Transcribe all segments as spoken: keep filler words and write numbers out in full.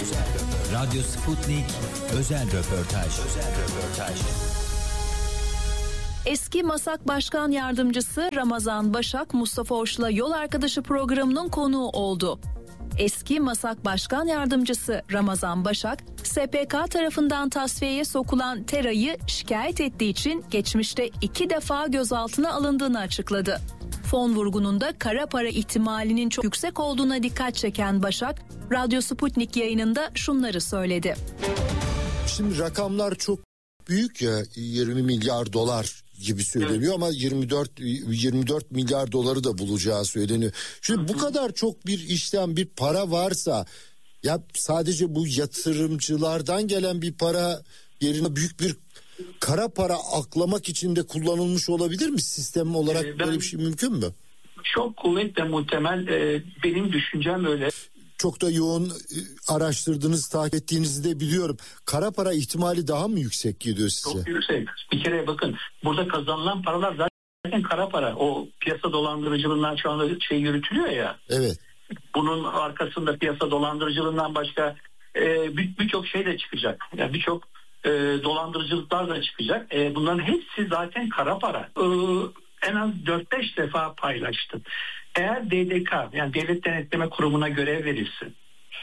Radyo Sputnik özel röportaj. Özel röportaj. Eski MASAK Başkan Yardımcısı Ramazan Başak, Mustafa Oş'la Yol Arkadaşı programının konuğu oldu. Eski MASAK Başkan Yardımcısı Ramazan Başak, S P K tarafından tasfiyeye sokulan TERA'yı şikayet ettiği için geçmişte iki defa gözaltına alındığını açıkladı. Fon vurgununda kara para ihtimalinin çok yüksek olduğuna dikkat çeken Başak, Radyo Sputnik yayınında şunları söyledi. Şimdi rakamlar çok büyük ya, yirmi milyar dolar gibi söyleniyor ama yirmi dört yirmi dört milyar doları da bulacağı söyleniyor. Şimdi bu kadar çok bir işlem, bir para varsa ya sadece bu yatırımcılardan gelen bir para yerine büyük bir kara para aklamak için de kullanılmış olabilir mi? Sistem olarak ee, böyle bir şey mümkün mü? Çok kuvvetle muhtemel. E, benim düşüncem öyle. Çok da yoğun araştırdığınız, takip ettiğinizi de biliyorum. Kara para ihtimali daha mı yüksek geliyor size? Çok yüksek. Bir kere bakın, burada kazanılan paralar zaten kara para. O piyasa dolandırıcılığından şu anda şey yürütülüyor ya. Evet. Bunun arkasında piyasa dolandırıcılığından başka e, birçok şey de çıkacak. Yani birçok e, dolandırıcılıklar da çıkacak. E, bunların hepsi zaten kara para. E, en az dört beş defa paylaştım. Eğer D D K, yani Devlet Denetleme Kurumu'na görev verilsin,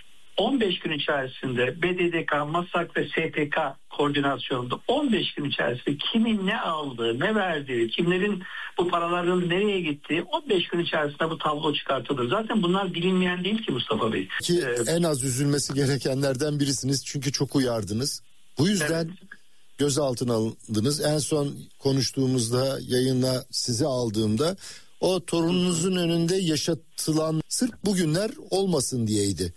on beş gün içerisinde B D D K, MASAK ve S P K koordinasyonunda on beş gün içerisinde kimin ne aldığı, ne verdiği, kimlerin bu paraların nereye gittiği on beş gün içerisinde bu tablo çıkartılır. Zaten bunlar bilinmeyen değil ki Mustafa Bey. Ki ee, en az üzülmesi gerekenlerden birisiniz çünkü çok uyardınız. Bu yüzden evet, gözaltına alındınız. En son konuştuğumuzda, yayına sizi aldığımda o torununuzun önünde yaşatılan sırf bugünler olmasın diyeydi.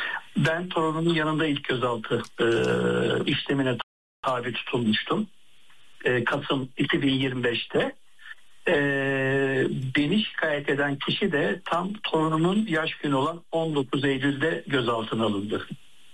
Ben torunumun yanında ilk gözaltı e, işlemine tabi tutulmuştum. E, Kasım iki bin yirmi beşte. E, beni şikayet eden kişi de tam torunumun yaş günü olan on dokuz Eylül'de gözaltına alındı.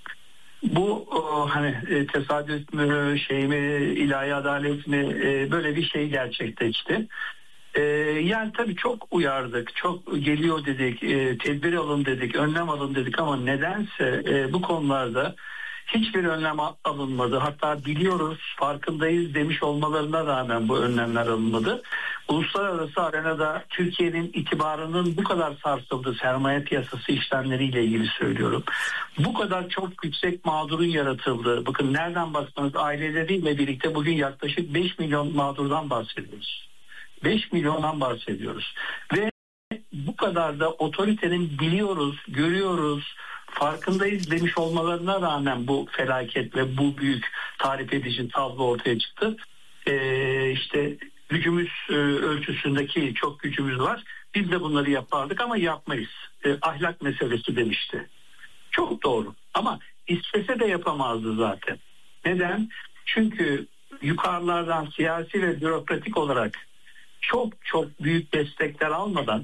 Bu o, hani e, tesadüf mü, şey mi, ilahi adalet mi, e, böyle bir şey gerçekleşti. Ee, yani tabii çok uyardık, çok geliyor dedik, e, tedbir alın dedik, önlem alın dedik ama nedense e, bu konularda hiçbir önlem alınmadı. Hatta biliyoruz, farkındayız demiş olmalarına rağmen bu önlemler alınmadı. Uluslararası arenada Türkiye'nin itibarının bu kadar sarsıldığı, sermaye piyasası işlemleriyle ilgili söylüyorum. Bu kadar çok yüksek mağdurun yaratıldığı, bakın nereden baksanız aileleriyle birlikte bugün yaklaşık beş milyon mağdurdan bahsediyoruz. beş milyondan bahsediyoruz. Ve bu kadar da otoritenin biliyoruz, görüyoruz, farkındayız demiş olmalarına rağmen bu felaket ve bu büyük tarif edici tablo ortaya çıktı. Ee, işte gücümüz e, ölçüsündeki çok gücümüz var. Biz de bunları yapardık ama yapmayız. E, ahlak meselesi demişti. Çok doğru. Ama istese de yapamazdı zaten. Neden? Çünkü yukarılardan siyasi ve bürokratik olarak çok çok büyük destekler almadan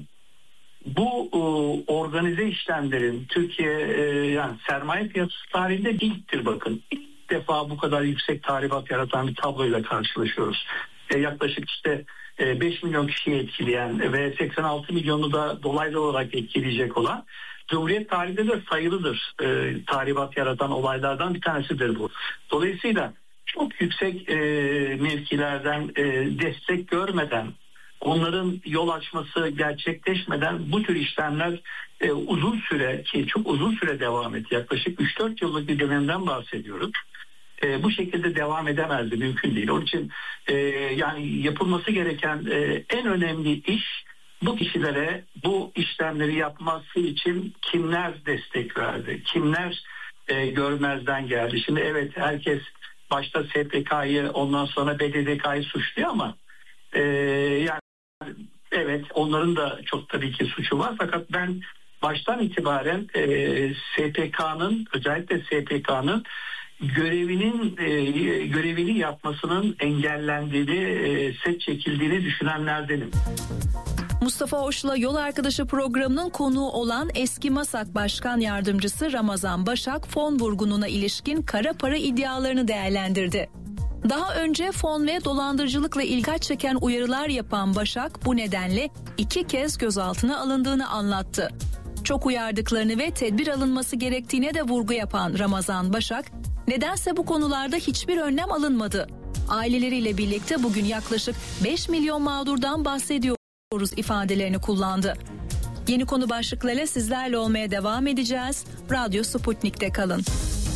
bu e, organize işlemlerin Türkiye e, yani sermaye piyasası tarihinde ilktir bakın. İlk defa bu kadar yüksek tahribat yaratan bir tabloyla karşılaşıyoruz. E, yaklaşık işte e, beş milyon kişiyi etkileyen ve seksen altı milyonu da dolaylı olarak etkileyecek olan Cumhuriyet tarihinde de sayılıdır. E, tahribat yaratan olaylardan bir tanesidir bu. Dolayısıyla çok yüksek e, mevkilerden e, destek görmeden, onların yol açması gerçekleşmeden bu tür işlemler e, uzun süre, ki çok uzun süre devam etti. Yaklaşık üç dört yıllık bir dönemden bahsediyoruz. E, bu şekilde devam edemezdi, mümkün değil. Onun için e, yani yapılması gereken e, en önemli iş, bu kişilere bu işlemleri yapması için kimler destek verdi, kimler e, görmezden geldi. Şimdi evet, herkes başta S P K'yı, ondan sonra B D D K'yı suçluyor ama e, yani evet, onların da çok tabii ki suçu var, fakat ben baştan itibaren e, S P K'nın, özellikle S P K'nın görevinin e, görevini yapmasının engellendiğini, e, set çekildiğini düşünenlerdenim. Mustafa Oş'la Yol Arkadaşı programının konuğu olan eski MASAK Başkan Yardımcısı Ramazan Başak, fon vurgununa ilişkin kara para iddialarını değerlendirdi. Daha önce fon ve dolandırıcılıkla ilgi çeken uyarılar yapan Başak, bu nedenle iki kez gözaltına alındığını anlattı. Çok uyardıklarını ve tedbir alınması gerektiğine de vurgu yapan Ramazan Başak, nedense bu konularda hiçbir önlem alınmadı. Aileleriyle birlikte bugün yaklaşık beş milyon mağdurdan bahsediyoruz ifadelerini kullandı. Yeni konu başlıklarıyla sizlerle olmaya devam edeceğiz. Radyo Sputnik'te kalın.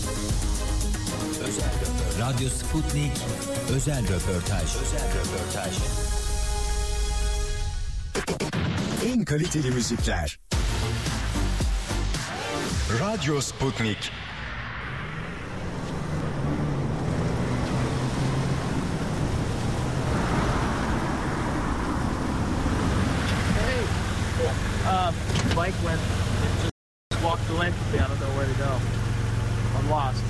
Radyo Sputnik özel röportaj. Özel röportaj. En kaliteli müzikler. Radyo Sputnik. Uh, bike went, it just walked the length of me. I don't know where to go. I'm lost.